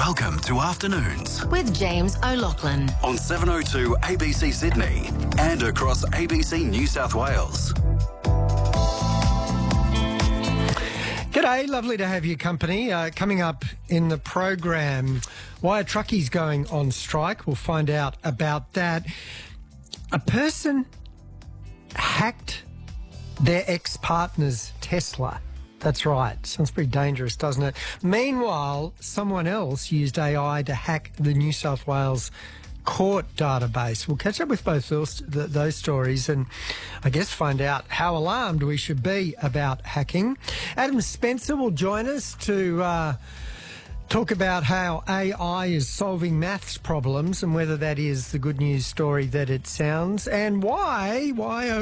Welcome to Afternoons with James O'Loughlin on 702 ABC Sydney and across ABC New South Wales. G'day, lovely to have your company. Coming up in the program, why are truckies going on strike? We'll find out about that. A person hacked their ex-partner's Tesla. That's right. Sounds pretty dangerous, doesn't it? Meanwhile, someone else used AI to hack the New South Wales court database. We'll catch up with both those stories and I guess find out how alarmed we should be about hacking. Adam Spencer will join us to talk about how AI is solving maths problems and whether that is the good news story that it sounds, and why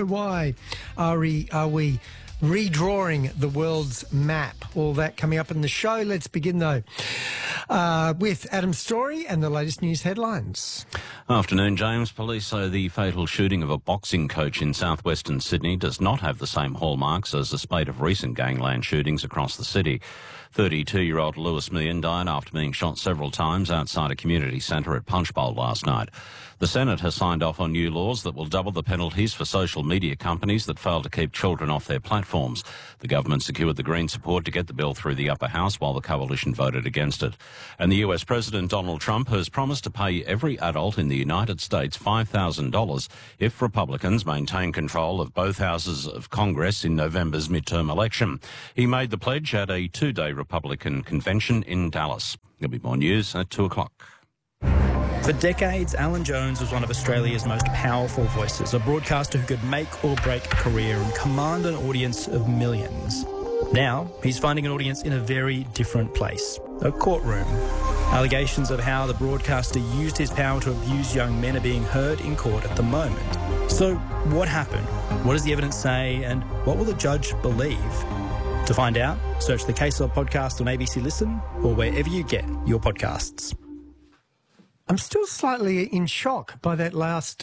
are we redrawing the world's map. All that coming up in the show. Let's begin, though, with Adam's story and the latest news headlines. Afternoon, James. Police say the fatal shooting of a boxing coach in southwestern Sydney does not have the same hallmarks as a spate of recent gangland shootings across the city. 32-year-old Lewis Meehan died after being shot several times outside a community centre at Punchbowl last night. The Senate has signed off on new laws that will double the penalties for social media companies that fail to keep children off their platforms. The government secured the Green support to get the bill through the upper house while the coalition voted against it. And the US President Donald Trump has promised to pay every adult in the United States $5,000 if Republicans maintain control of both houses of Congress in November's midterm election. He made the pledge at a two-day Republican convention in Dallas. There'll be more news at 2 o'clock. For decades, Alan Jones was one of Australia's most powerful voices, a broadcaster who could make or break a career and command an audience of millions. Now, he's finding an audience in a very different place, a courtroom. Allegations of how the broadcaster used his power to abuse young men are being heard in court at the moment. So, what happened? What does the evidence say? And what will the judge believe? To find out, search the Case Law podcast on ABC Listen or wherever you get your podcasts. I'm still slightly in shock by that last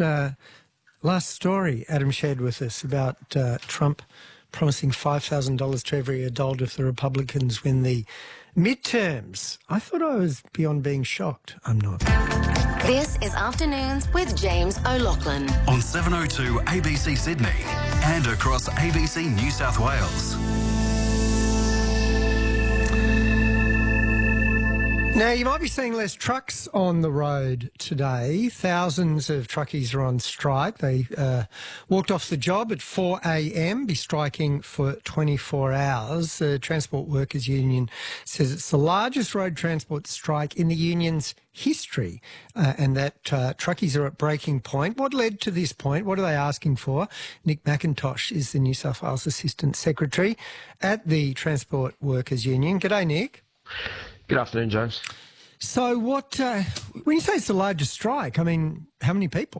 story Adam shared with us about Trump promising $5,000 to every adult if the Republicans win the midterms. I thought I was beyond being shocked. I'm not. This is Afternoons with James O'Loughlin On 702 ABC Sydney and across ABC New South Wales. Now, you might be seeing less trucks on the road today. Thousands of truckies are on strike. They walked off the job at 4 a.m, be striking for 24 hours. The Transport Workers Union says it's the largest road transport strike in the union's history and that truckies are at breaking point. What led to this point? What are they asking for? Nick McIntosh is the New South Wales Assistant Secretary at the Transport Workers Union. G'day, Nick. Good afternoon, James. So what, when you say it's the largest strike, I mean, how many people?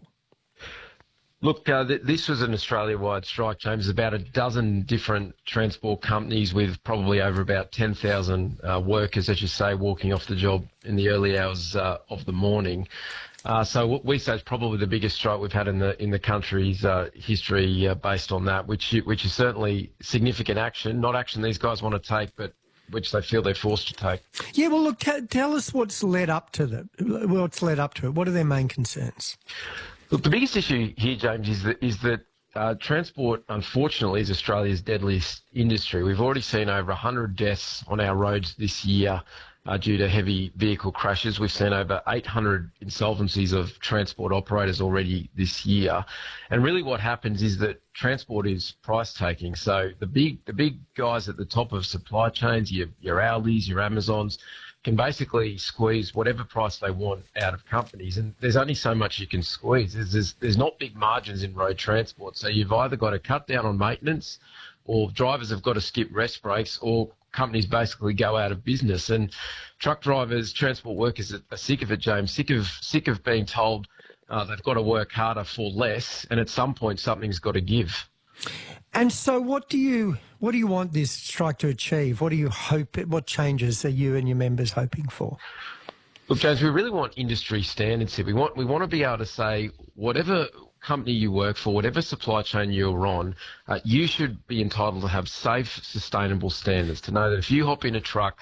Look, this was an Australia-wide strike, James. About a dozen different transport companies with probably over about 10,000 workers, as you say, walking off the job in the early hours of the morning. So what we say is probably the biggest strike we've had in the country's history based on that, which is certainly significant action, not action these guys want to take, but which they feel they're forced to take. Yeah, well, look, tell us what's led up to it. What are their main concerns? Look, the biggest issue here, James, is that transport, unfortunately, is Australia's deadliest industry. We've already seen over 100 deaths on our roads this year due to heavy vehicle crashes. We've seen over 800 insolvencies of transport operators already this year. And really what happens is that transport is price taking. So the big guys at the top of supply chains, your Aldis, your Amazons, can basically squeeze whatever price they want out of companies. And there's only so much you can squeeze. There's not big margins in road transport. So you've either got to cut down on maintenance, or drivers have got to skip rest breaks, or companies basically go out of business. And truck drivers, transport workers are sick of it, James, sick of being told they've got to work harder for less, and at some point something's got to give. And so what do you want this strike to achieve? What changes are you and your members hoping for? Look, James, we really want industry standards here. We want to be able to say whatever company you work for, whatever supply chain you're on, you should be entitled to have safe, sustainable standards, to know that if you hop in a truck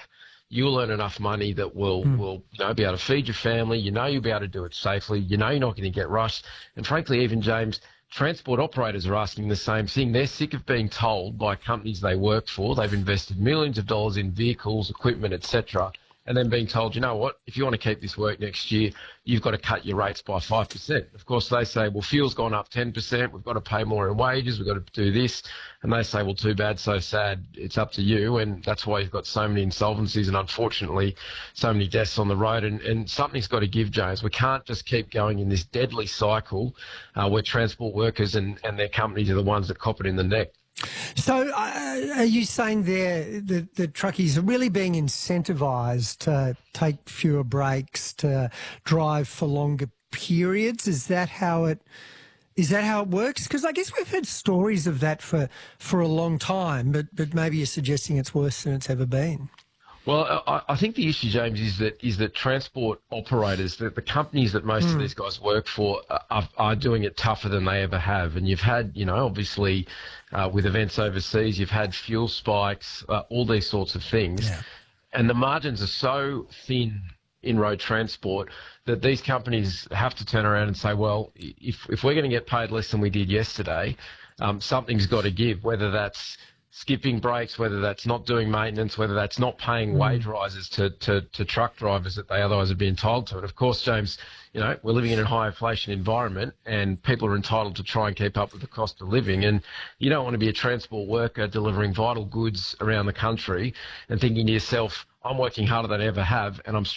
you'll earn enough money that will be able to feed your family. You'll be able to do it safely. You're not going to get rushed. And frankly, even, James, transport operators are asking the same thing. They're sick of being told by companies they work for, they've invested millions of dollars in vehicles, equipment, etc., and then being told, you know what, if you want to keep this work next year, you've got to cut your rates by 5%. Of course, they say, well, fuel's gone up 10%, we've got to pay more in wages, we've got to do this. And they say, well, too bad, so sad, it's up to you. And that's why you've got so many insolvencies and, unfortunately, so many deaths on the road. And something's got to give, James. We can't just keep going in this deadly cycle where transport workers and their companies are the ones that cop it in the neck. So are you saying there that the truckies are really being incentivised to take fewer breaks, to drive for longer periods? Is that how it works? Because I guess we've heard stories of that for a long time, but maybe you're suggesting it's worse than it's ever been. Well, I think the issue, James, is that transport operators, the companies that most of these guys work for, are doing it tougher than they ever have. And you've had, obviously, with events overseas, you've had fuel spikes, all these sorts of things. Yeah. And the margins are so thin in road transport that these companies have to turn around and say, well, if we're going to get paid less than we did yesterday, something's got to give, whether that's skipping breaks, whether that's not doing maintenance, whether that's not paying wage rises to truck drivers that they otherwise would be entitled to. And of course, James, we're living in a high inflation environment and people are entitled to try and keep up with the cost of living. And you don't want to be a transport worker delivering vital goods around the country and thinking to yourself, I'm working harder than I ever have and I'm